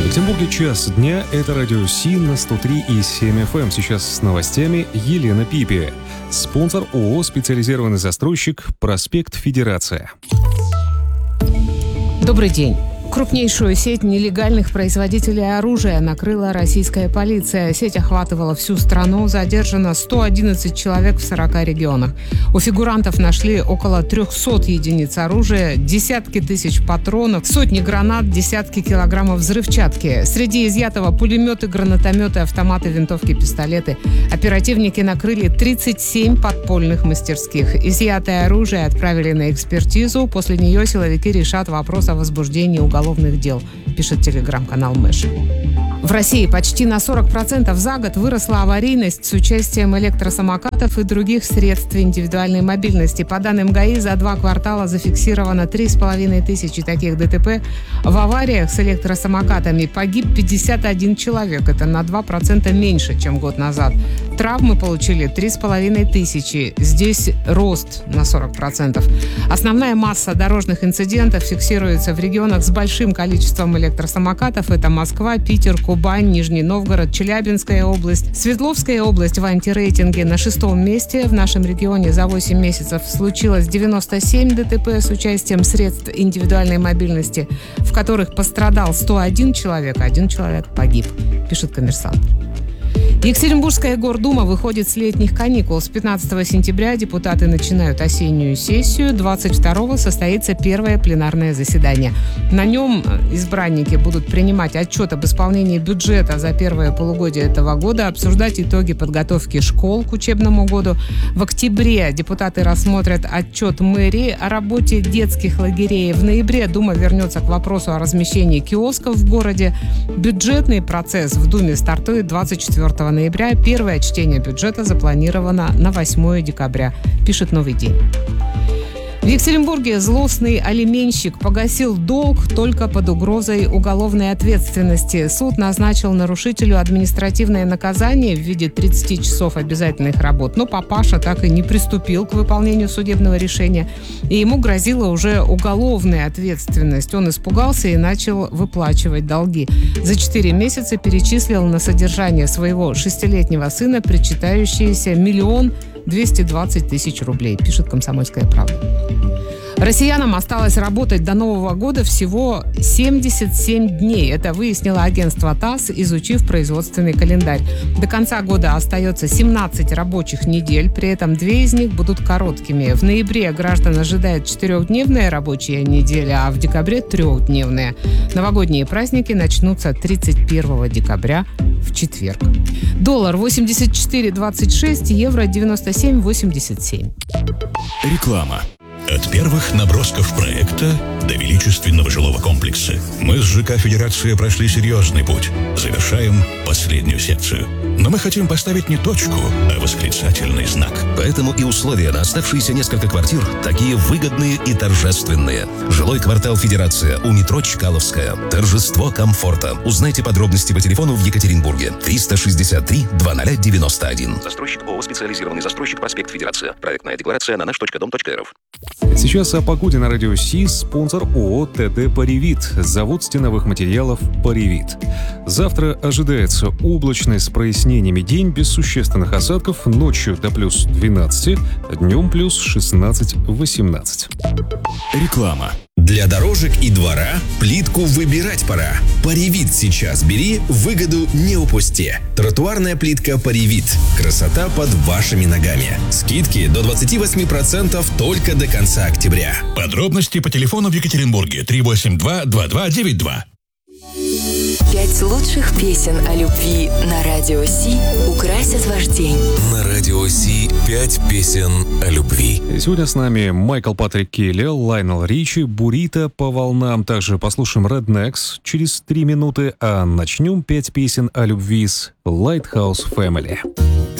Екатеринбурге час дня. Это радио Си на 103,7 FM. Сейчас с новостями Елена Пипи. Спонсор ООО «Специализированный застройщик», проспект Федерация. Добрый день. Крупнейшую сеть нелегальных производителей оружия накрыла российская полиция. Сеть охватывала всю страну. Задержано 111 человек в 40 регионах. У фигурантов нашли около 300 единиц оружия, десятки тысяч патронов, сотни гранат, десятки килограммов взрывчатки. Среди изъятого пулеметы, гранатометы, автоматы, винтовки, пистолеты. Оперативники накрыли 37 подпольных мастерских. Изъятое оружие отправили на экспертизу. После нее силовики решат вопрос о возбуждении уголовных дел, пишет телеграм-канал Мэш. В России почти на 40% за год выросла аварийность с участием электросамокатов и других средств индивидуальной мобильности. По данным ГАИ, за 2 квартала зафиксировано 3500 таких ДТП. В авариях с электросамокатами погиб 51 человек. Это на 2% меньше, чем год назад. Травмы получили 3500. Здесь рост на 40%. Основная масса дорожных инцидентов фиксируется в регионах с большим количеством электросамокатов. Это Москва, Питер, Кубань, Нижний Новгород, Челябинская область. Свердловская область в антирейтинге на 6-м месте. В нашем регионе за 8 месяцев случилось 97 ДТП с участием средств индивидуальной мобильности, в которых пострадал 101 человек, 1 человек погиб, пишет «Коммерсант». Екатеринбургская гордума выходит с летних каникул. С 15 сентября депутаты начинают осеннюю сессию. 22-го состоится первое пленарное заседание. На нем избранники будут принимать отчет об исполнении бюджета за первое полугодие этого года, обсуждать итоги подготовки школ к учебному году. В октябре депутаты рассмотрят отчет мэрии о работе детских лагерей. В ноябре Дума вернется к вопросу о размещении киосков в городе. Бюджетный процесс в Думе стартует 24 ноября. Первое чтение бюджета запланировано на 8 декабря, пишет «Новый день». В Екатеринбурге злостный алименщик погасил долг только под угрозой уголовной ответственности. Суд назначил нарушителю административное наказание в виде 30 часов обязательных работ. Но папаша так и не приступил к выполнению судебного решения, и ему грозила уже уголовная ответственность. Он испугался и начал выплачивать долги. За 4 месяца перечислил на содержание своего 6-летнего сына причитающиеся 1 220 000 рублей, пишет «Комсомольская правда». Россиянам осталось работать до Нового года всего 77 дней. Это выяснило агентство ТАСС, изучив производственный календарь. До конца года остается 17 рабочих недель, при этом 2 из них будут короткими. В ноябре граждан ожидает 4-дневная рабочая неделя, а в декабре 3-дневная. Новогодние праздники начнутся 31 декабря в четверг. Доллар 84,26, евро 97,87. Реклама. От первых набросков проекта до величественного жилого комплекса мы с ЖК «Федерация» прошли серьезный путь. Завершаем последнюю секцию. Но мы хотим поставить не точку, а восклицательный знак. Поэтому и условия на оставшиеся несколько квартир такие выгодные и торжественные. Жилой квартал «Федерация» у метро Чкаловская. Торжество комфорта. Узнайте подробности по телефону в Екатеринбурге. 363 2091. Застройщик ООО «Специализированный застройщик», проспект Федерация. Проектная декларация на наш.дом.рф. Сейчас о погоде на радио Си. Спонсор ООО «ТД Паривит». Завод стеновых материалов «Паривит». Завтра ожидается облачный с прояснениями день без существенных осадков. Ночью до плюс 12, днем плюс 16-18. Реклама. Для дорожек и двора плитку выбирать пора. Паривит сейчас бери, выгоду не упусти. Тротуарная плитка Паривит. Красота под вашими ногами. Скидки до 28% только до конца октября. Подробности по телефону в Екатеринбурге 382-2292. 5 лучших песен о любви на радио Си украсят ваш день. На радио Си 5 песен о любви. Сегодня с нами Майкл Патрик Келли, Лайонел Ричи, Бурито по волнам. Также послушаем Rednecks через 3 минуты, а начнем 5 песен о любви с Lighthouse Family.